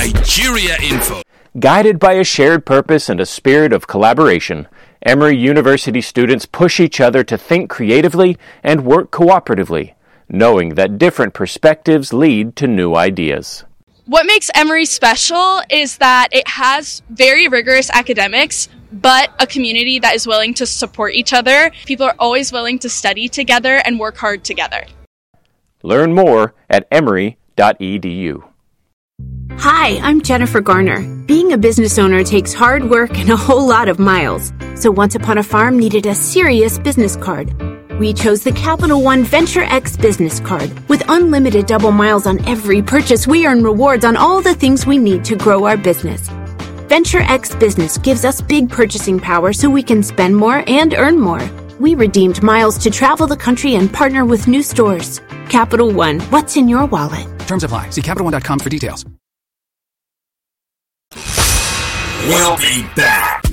Nigeria Info. Guided by a shared purpose and a spirit of collaboration, Emory University students push each other to think creatively and work cooperatively, knowing that different perspectives lead to new ideas. What makes Emory special is that it has very rigorous academics, but a community that is willing to support each other. People are always willing to study together and work hard together. Learn more at emory.edu. Hi, I'm Jennifer Garner. Being a business owner takes hard work and a whole lot of miles. So Once Upon a Farm needed a serious business card. We chose the Capital One Venture X business card. With unlimited double miles on every purchase, we earn rewards on all the things we need to grow our business. Venture X Business gives us big purchasing power so we can spend more and earn more. We redeemed miles to travel the country and partner with new stores. Capital One, what's in your wallet? Terms apply. See CapitalOne.com for details. We'll be back.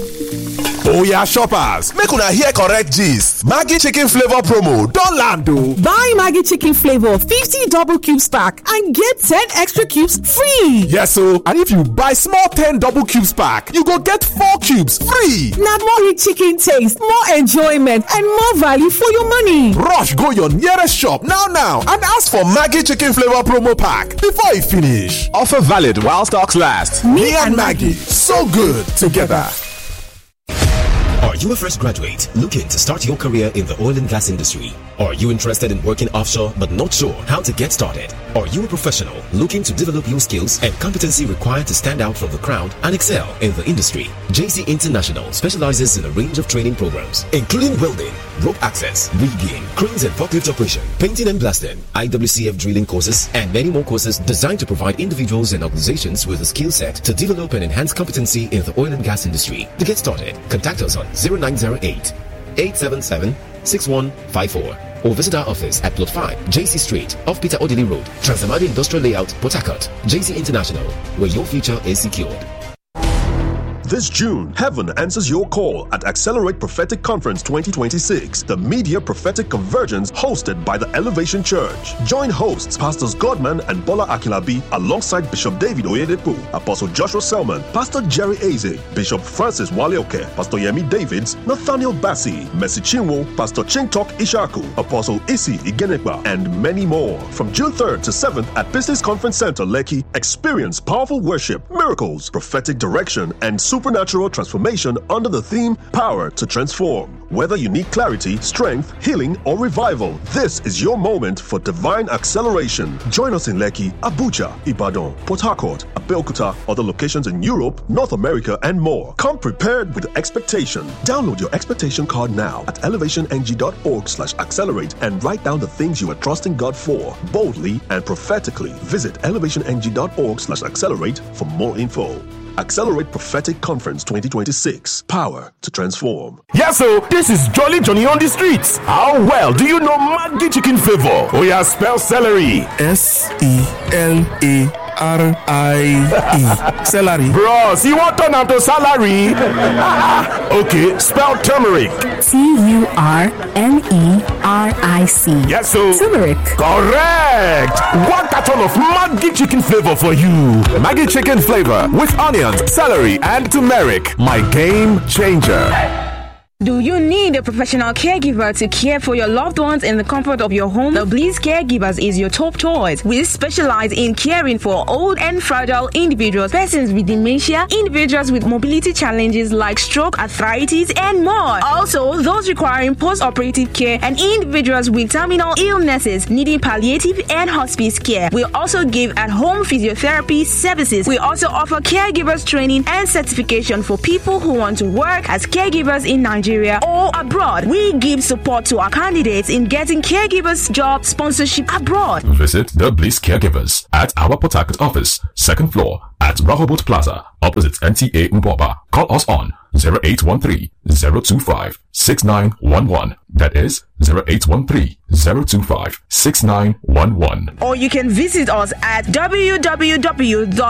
Oya shoppers, make una hear correct gist. Maggi chicken flavor promo don land o. Buy Maggi chicken flavor 50 double cubes pack and get 10 extra cubes free. Yes o, and if you buy small 10 double cubes pack, you go get 4 cubes free. Na more rich chicken taste, more enjoyment, and more value for your money. Rush go your nearest shop now and ask for Maggi chicken flavor promo pack before e finish. Offer valid while stocks last. Me and Maggi, so good together. Are you a fresh graduate looking to start your career in the oil and gas industry? Are you interested in working offshore but not sure how to get started? Are you a professional looking to develop your skills and competency required to stand out from the crowd and excel in the industry? JC International specializes in a range of training programs, including welding, rope access, rigging, cranes and forklift operation, painting and blasting, IWCF drilling courses, and many more courses designed to provide individuals and organizations with a skill set to develop and enhance competency in the oil and gas industry. To get started, contact us on 0908 877 6154 or visit our office at Plot 5, JC Street, off Peter Odili Road, Transamadi Industrial Layout, Port Harcourt. JC International, where your future is secured. This June, heaven answers your call at Accelerate Prophetic Conference 2026, the media prophetic convergence hosted by the Elevation Church. Join hosts Pastors Godman and Bola Akilabi alongside Bishop David Oyedepo, Apostle Joshua Selman, Pastor Jerry Eze, Bishop Francis Waleoke, Pastor Yemi Davids, Nathaniel Bassi, Mercy Chinwo, Pastor Chintok Ishaku, Apostle Isi Igenekba, and many more. From June 3rd to 7th at Business Conference Center, Lekki, experience powerful worship, miracles, prophetic direction, and supernatural transformation under the theme Power to Transform. Whether you need clarity, strength, healing, or revival, this is your moment for divine acceleration. Join us in Lekki, Abuja, Ibadan, Port Harcourt, Abeokuta, other locations in Europe, North America, and more. Come prepared with expectation. Download your expectation card now at elevationng.org/accelerate and write down the things you are trusting God for, boldly and prophetically. Visit elevationng.org/accelerate for more info. Accelerate Prophetic Conference 2026. Power to transform. Yes, so this is Jolly Johnny on the streets. How well do you know Maggi chicken flavor? Oh yeah, spell celery. SELARIE. Celery. Bros, you want turn to salary? Okay, spell turmeric. TURMERIC. Yes, so turmeric. Correct. 1 carton of Maggi chicken flavor for you. Maggi chicken flavor with onions, celery, and turmeric. My game changer. Do you need a professional caregiver to care for your loved ones in the comfort of your home? The Bliss Caregivers is your top choice. We specialize in caring for old and fragile individuals, persons with dementia, individuals with mobility challenges like stroke, arthritis, and more. Also, those requiring post-operative care and individuals with terminal illnesses needing palliative and hospice care. We also give at-home physiotherapy services. We also offer caregivers training and certification for people who want to work as caregivers in Nigeria or abroad. We give support to our candidates in getting caregivers job sponsorship abroad. Visit the Bliss Caregivers at our Port Harcourt office, 2nd floor at Rehoboth Plaza, opposite NTA Mpopa. Call us on 0813-025-6911. That is 0813-025-6911. Or you can visit us at www